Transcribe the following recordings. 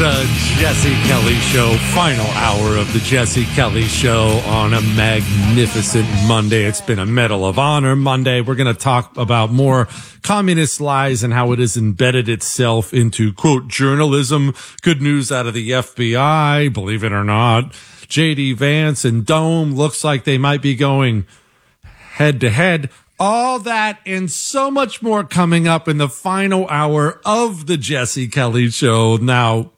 The Jesse Kelly Show, final hour of the Jesse Kelly Show on a magnificent Monday. It's been a Medal of Honor Monday. We're going to talk about more communist lies and how it has embedded itself into, quote, journalism. Good news out of the FBI, believe it or not. J.D. Vance and Dome looks like they might be going head to head. All that and so much more coming up in the final hour of the Jesse Kelly Show. Now,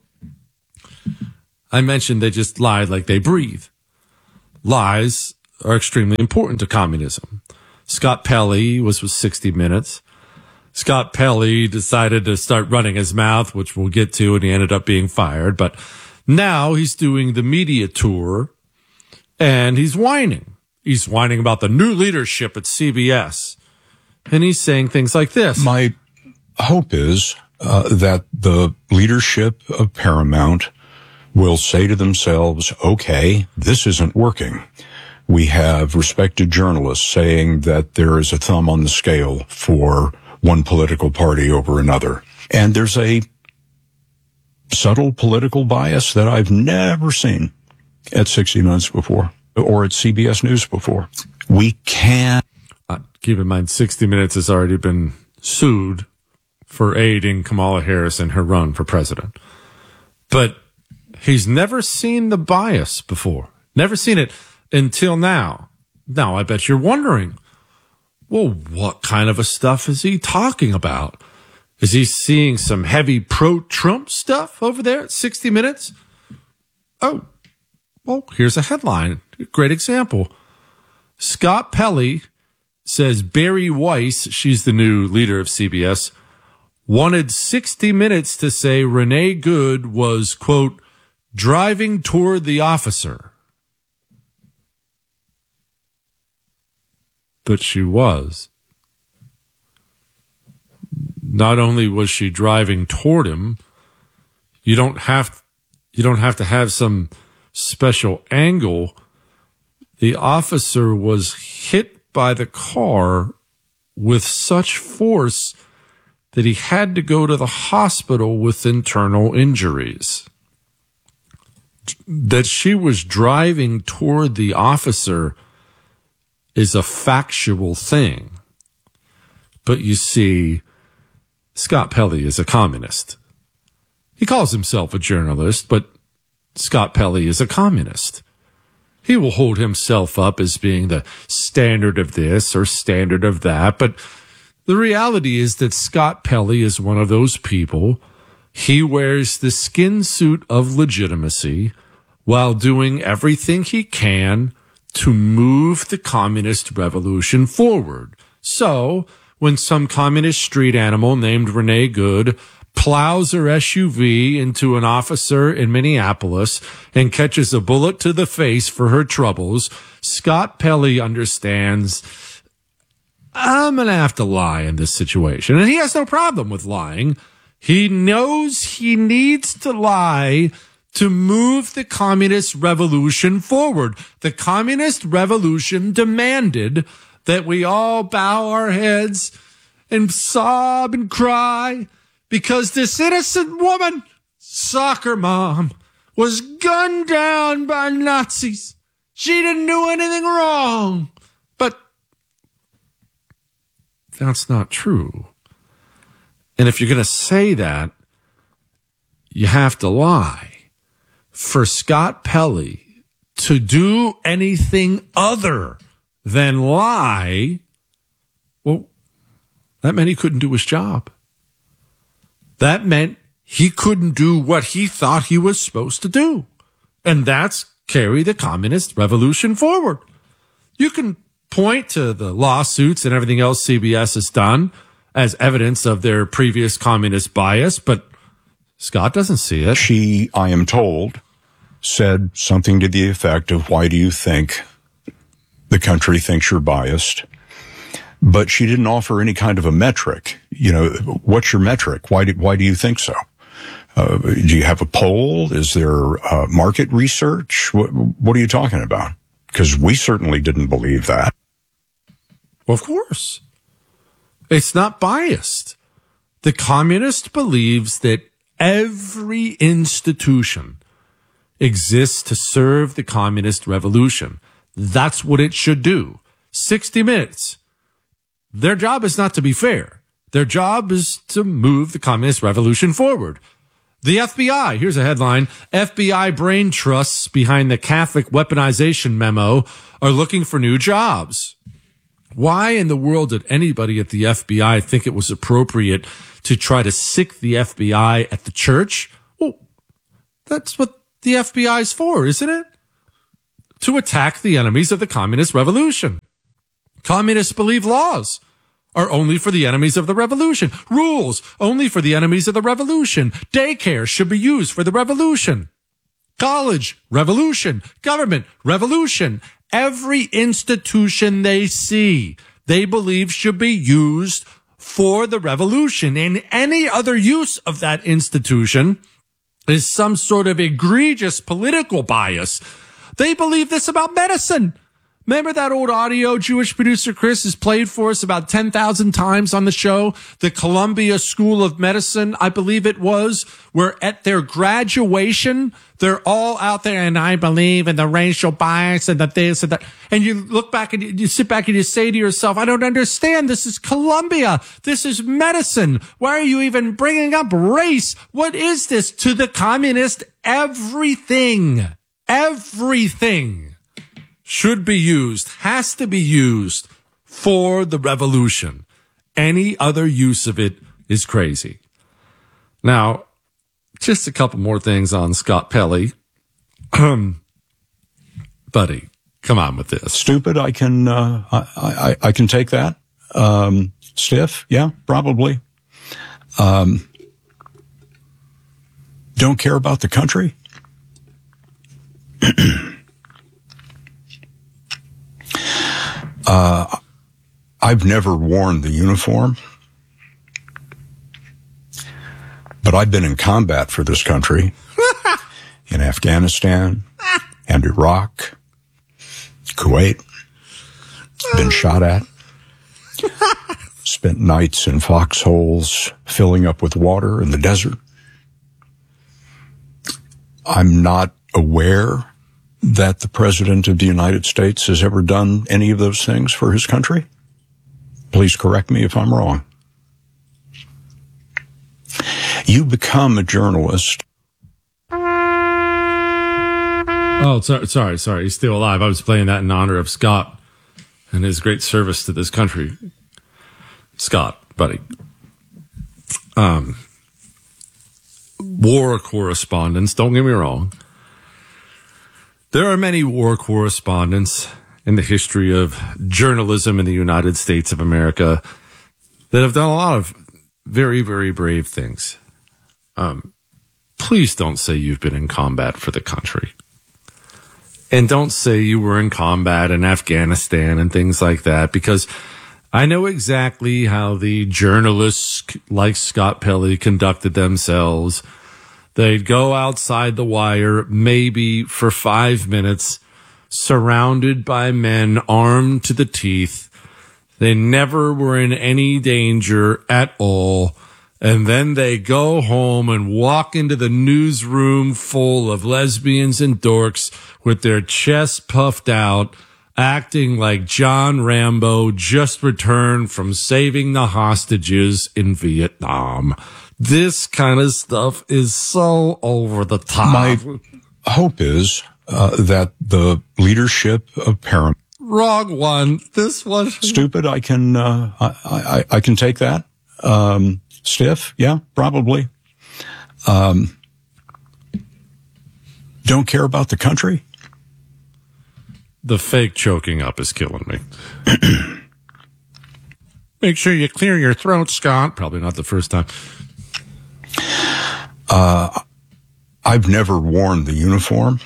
I mentioned they just lied like they breathe. Lies are extremely important to communism. Scott Pelley was with 60 Minutes. Scott Pelley decided to start running his mouth, which we'll get to, and he ended up being fired. But now he's doing the media tour, and he's whining. He's whining about the new leadership at CBS. And he's saying things like this. My hope is that the leadership of Paramount will say to themselves, okay, this isn't working. We have respected journalists saying that there is a thumb on the scale for one political party over another. And there's a subtle political bias that I've never seen at 60 Minutes before or at CBS News before. We can't. Keep in mind, 60 Minutes has already been sued for aiding Kamala Harris in her run for president. But he's never seen the bias before. Never seen it until now. Now, I bet you're wondering, well, what kind of a stuff is he talking about? Is he seeing some heavy pro-Trump stuff over there at 60 Minutes? Oh, well, here's a headline. Great example. Scott Pelley says Barry Weiss, she's the new leader of CBS, wanted 60 Minutes to say Renee Good was, quote, driving toward the officer. But she was. Not only was she driving toward him, you don't have to have some special angle. The officer was hit by the car with such force that he had to go to the hospital with internal injuries. That she was driving toward the officer is a factual thing. But you see, Scott Pelley is a communist. He calls himself a journalist, but Scott Pelley is a communist. He will hold himself up as being the standard of this or standard of that. But the reality is that Scott Pelley is one of those people. He wears the skin suit of legitimacy while doing everything he can to move the communist revolution forward. So when some communist street animal named Renee Good plows her SUV into an officer in Minneapolis and catches a bullet to the face for her troubles, Scott Pelley understands, I'm going to have to lie in this situation. And he has no problem with lying. He knows he needs to lie to move the communist revolution forward. The communist revolution demanded that we all bow our heads and sob and cry because this innocent woman, soccer mom, was gunned down by Nazis. She didn't do anything wrong. But that's not true. And if you're going to say that, you have to lie. For Scott Pelley to do anything other than lie, well, that meant he couldn't do his job. That meant he couldn't do what he thought he was supposed to do. And that's carry the communist revolution forward. You can point to the lawsuits and everything else CBS has done as evidence of their previous communist bias, but Scott doesn't see it. She, I am told, said something to the effect of, why do you think the country thinks you're biased? But she didn't offer any kind of a metric. You know, what's your metric? Why do you think so? Do you have a poll? Is there market research? What are you talking about? Because we certainly didn't believe that. Well, of course. It's not biased. The communist believes that Every institution exists to serve the communist revolution. That's what it should do. 60 Minutes. Their job is not to be fair. Their job is to move the communist revolution forward. The FBI, here's a headline, FBI brain trusts behind the Catholic weaponization memo are looking for new jobs. Why in the world did anybody at the FBI think it was appropriate to try to sick the FBI at the church? Well, that's what the FBI is for, isn't it? To attack the enemies of the communist revolution. Communists believe laws are only for the enemies of the revolution. Rules only for the enemies of the revolution. Daycare should be used for the revolution. College, revolution. Government, revolution. Every institution they see, they believe should be used for the revolution. And any other use of that institution is some sort of egregious political bias. They believe this about medicine. Remember that old audio Jewish producer Chris has played for us about 10,000 times on the show? The Columbia School of Medicine, I believe it was, where at their graduation, they're all out there, and I believe in the racial bias and the this and that. And you look back and you sit back and you say to yourself, I don't understand. This is Columbia. This is medicine. Why are you even bringing up race? What is this? To the communist, everything should be used, has to be used for the revolution. Any other use of it is crazy. Now, just a couple more things on Scott Pelley. Buddy, come on with this. Stupid, I can take that. Stiff, yeah, probably. Don't care about the country. I've never worn the uniform, but I've been in combat for this country in Afghanistan and Iraq, Kuwait, been shot at, spent nights in foxholes filling up with water in the desert. I'm not aware that the President of the United States has ever done any of those things for his country. Please correct me if I'm wrong. You become a journalist. Oh, sorry. He's still alive. I was playing that in honor of Scott and his great service to this country. Scott, buddy. War correspondents, don't get me wrong. There are many war correspondents in the history of journalism in the United States of America that have done a lot of very, very brave things. Please don't say you've been in combat for the country. And don't say you were in combat in Afghanistan and things like that, because I know exactly how the journalists like Scott Pelley conducted themselves. They'd go outside the wire maybe for 5 minutes, surrounded by men armed to the teeth. They never were in any danger at all. And then they go home and walk into the newsroom full of lesbians and dorks with their chests puffed out, acting like John Rambo just returned from saving the hostages in Vietnam. This kind of stuff is so over the top. My hope is that the leadership of Paramount. Wrong one. This one. Stupid. I can take that. Stiff. Yeah, probably. Don't care about the country. The fake choking up is killing me. Make sure you clear your throat, Scott. Probably not the first time. I've never worn the uniform,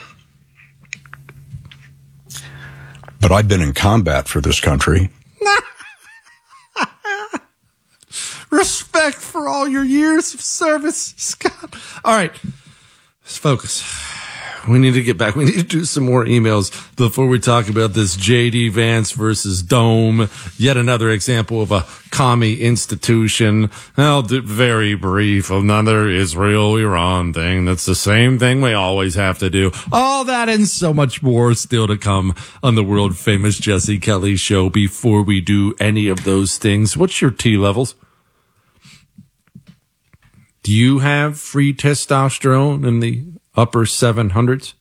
but I've been in combat for this country. Respect for all your years of service, Scott. All right, let's focus. We need to get back. We need to do some more emails before we talk about this J.D. Vance versus Dome. Yet another example of a commie institution. Well, very brief. Another Israel-Iran thing. That's the same thing we always have to do. All that and so much more still to come on the world-famous Jesse Kelly Show. Before we do any of those things, what's your T levels? Do you have free testosterone in the upper 700s?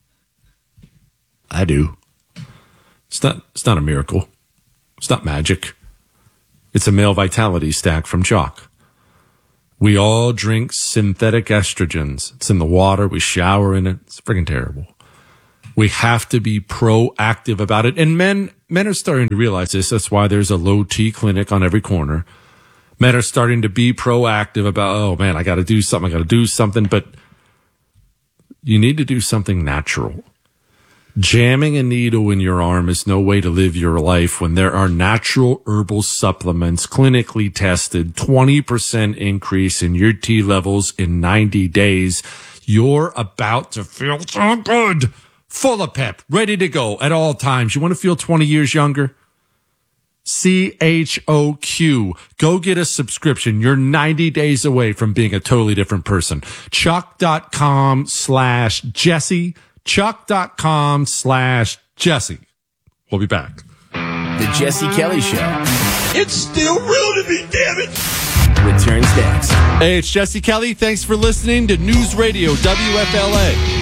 I do. It's not a miracle. It's not magic. It's a male vitality stack from Chalk. We all drink synthetic estrogens. It's in the water. We shower in it. It's freaking terrible. We have to be proactive about it. And men are starting to realize this. That's why there's a low T clinic on every corner. Men are starting to be proactive about, oh man, I got to do something. But you need to do something natural. Jamming a needle in your arm is no way to live your life when there are natural herbal supplements, clinically tested, 20% increase in your T levels in 90 days. You're about to feel so good, full of pep, ready to go at all times. You want to feel 20 years younger? CHOQ. Go get a subscription. You're 90 days away from being a totally different person. Chuck.com/Jesse. Chuck.com/Jesse. We'll be back. The Jesse Kelly Show. It's still real to me, damn it. Returns next. Hey, it's Jesse Kelly. Thanks for listening to News Radio WFLA.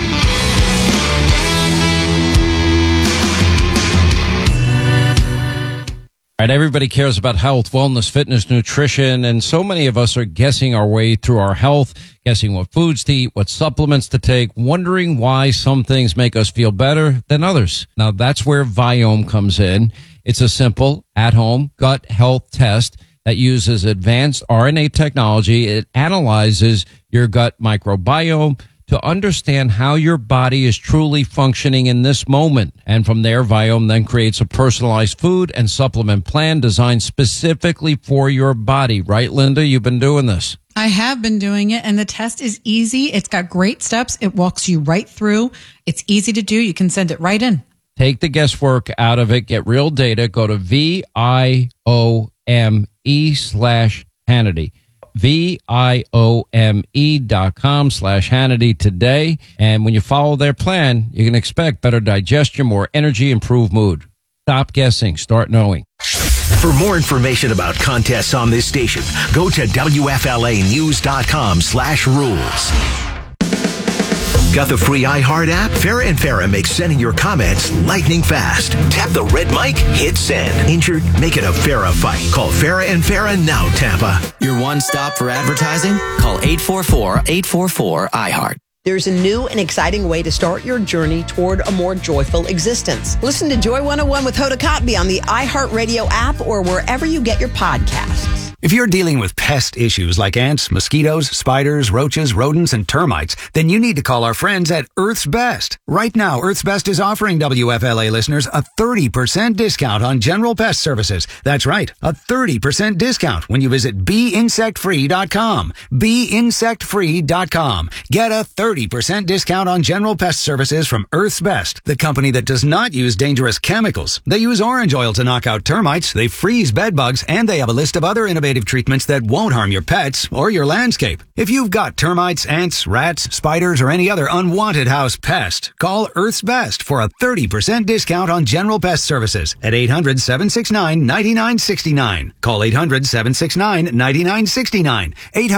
All right, everybody cares about health, wellness, fitness, nutrition, and so many of us are guessing our way through our health, guessing what foods to eat, what supplements to take, wondering why some things make us feel better than others. Now, that's where Viome comes in. It's a simple, at-home gut health test that uses advanced RNA technology. It analyzes your gut microbiome to understand how your body is truly functioning in this moment. And from there, Viome then creates a personalized food and supplement plan designed specifically for your body. Right, Linda? You've been doing this. I have been doing it, and the test is easy. It's got great steps. It walks you right through. It's easy to do. You can send it right in. Take the guesswork out of it. Get real data. Go to VIOME/Hannity. VIOME.com/Hannity today. And when you follow their plan, you can expect better digestion, more energy, improved mood. Stop guessing. Start knowing. For more information about contests on this station, go to WFLAnews.com/rules. Got the free iHeart app? Farrah and Farrah makes sending your comments lightning fast. Tap the red mic, hit send. Injured? Make it a Farrah fight. Call Farrah and Farrah now, Tampa. Your one stop for advertising? Call 844-844-iHeart. There's a new and exciting way to start your journey toward a more joyful existence. Listen to Joy 101 with Hoda Kotb on the iHeartRadio app or wherever you get your podcasts. If you're dealing with pest issues like ants, mosquitoes, spiders, roaches, rodents, and termites, then you need to call our friends at Earth's Best. Right now, Earth's Best is offering WFLA listeners a 30% discount on general pest services. That's right, a 30% discount when you visit BeInsectFree.com. BeInsectFree.com. Get a 30% discount on general pest services from Earth's Best, the company that does not use dangerous chemicals. They use orange oil to knock out termites, they freeze bed bugs, and they have a list of other innovative treatments that won't harm your pets or your landscape. If you've got termites, ants, rats, spiders, or any other unwanted house pest, call Earth's Best for a 30% discount on general pest services at 800-769-9969. Call 800-769-9969.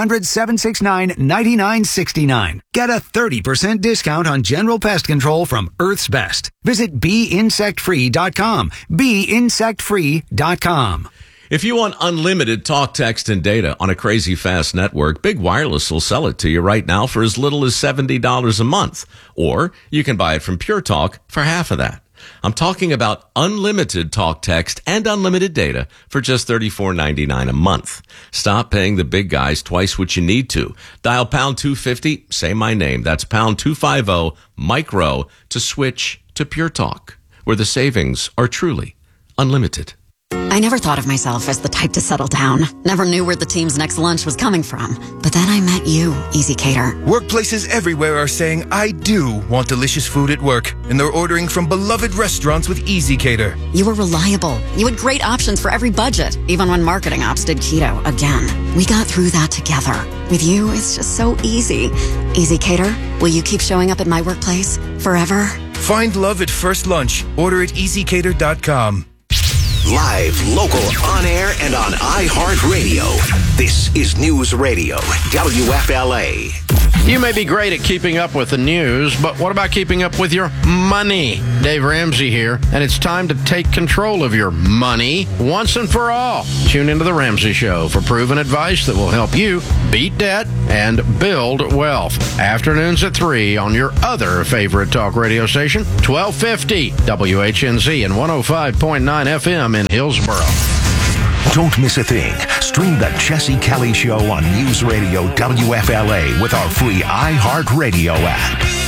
800-769-9969. Get a 30% discount on general pest control from Earth's Best. Visit BeInsectFree.com. BeInsectFree.com. If you want unlimited talk, text, and data on a crazy fast network, Big Wireless will sell it to you right now for as little as $70 a month. Or you can buy it from Pure Talk for half of that. I'm talking about unlimited talk, text, and unlimited data for just $34.99 a month. Stop paying the big guys twice what you need to. Dial pound 250, say my name. That's pound 250 micro to switch to Pure Talk, where the savings are truly unlimited. I never thought of myself as the type to settle down. Never knew where the team's next lunch was coming from. But then I met you, Easy Cater. Workplaces everywhere are saying, I do want delicious food at work. And they're ordering from beloved restaurants with Easy Cater. You were reliable. You had great options for every budget, even when marketing ops did keto again. We got through that together. With you, it's just so easy. Easy Cater, will you keep showing up at my workplace forever? Find love at first lunch. Order at easycater.com. Live, local, on air, and on iHeartRadio. This is News Radio, WFLA. You may be great at keeping up with the news, but what about keeping up with your money? Dave Ramsey here, and it's time to take control of your money once and for all. Tune into The Ramsey Show for proven advice that will help you beat debt and build wealth. Afternoons at 3 on your other favorite talk radio station, 1250 WHNZ and 105.9 FM in Hillsboro. Don't miss a thing. Stream the Jesse Kelly Show on News Radio WFLA with our free iHeartRadio app.